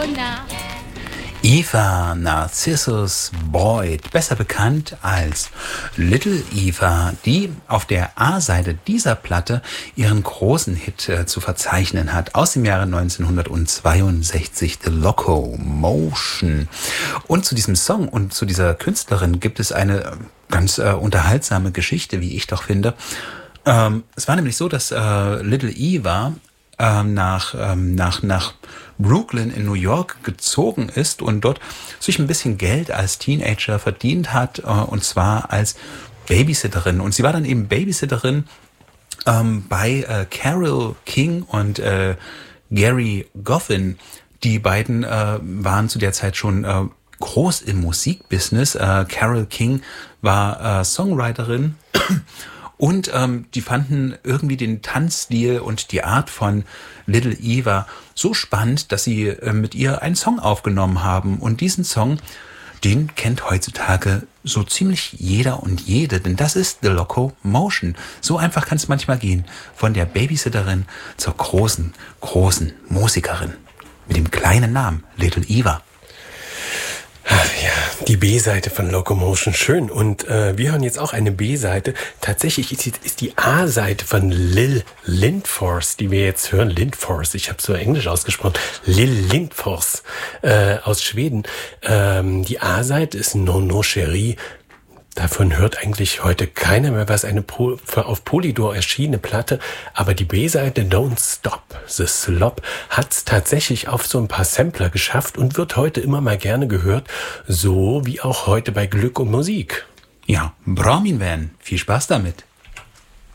Eva Narcissus Boyd, besser bekannt als Little Eva, die auf der A-Seite dieser Platte ihren großen Hit zu verzeichnen hat, aus dem Jahre 1962, The Locomotion. Und zu diesem Song und zu dieser Künstlerin gibt es eine ganz unterhaltsame Geschichte, wie ich doch finde. Es war nämlich so, dass Little Eva nach Brooklyn in New York gezogen ist und dort sich ein bisschen Geld als Teenager verdient hat, und zwar als Babysitterin. Und sie war dann eben Babysitterin bei Carole King und Gary Goffin. Die beiden waren zu der Zeit schon groß im Musikbusiness. Carole King war Songwriterin. Und die fanden irgendwie den Tanzstil und die Art von Little Eva so spannend, dass sie mit ihr einen Song aufgenommen haben. Und diesen Song, den kennt heutzutage so ziemlich jeder und jede, denn das ist The Locomotion. So einfach kann es manchmal gehen, von der Babysitterin zur großen, großen Musikerin mit dem kleinen Namen Little Eva. Ach ja, die B-Seite von Locomotion, schön. Und wir hören jetzt auch eine B-Seite. Tatsächlich ist die A-Seite von Lill Lindfors, die wir jetzt hören. Lindfors, ich habe so Englisch ausgesprochen. Lill Lindfors aus Schweden. Die A-Seite ist No No Cherie. Davon hört eigentlich heute keiner mehr was, eine auf Polydor erschienene Platte, aber die B-Seite Don't Stop the Slop hat's tatsächlich auf so ein paar Sampler geschafft und wird heute immer mal gerne gehört, so wie auch heute bei Glück und Musik. Ja, Brahmin Van, viel Spaß damit.